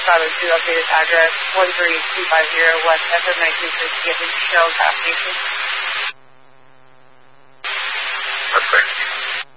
responded to updated address 13250 West FM 1968 Shell gas station.